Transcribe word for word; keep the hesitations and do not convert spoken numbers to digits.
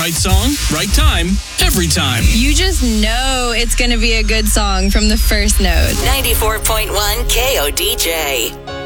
Right song, right time, every time. You just know it's going to be a good song from the first note. ninety-four point one K O D J.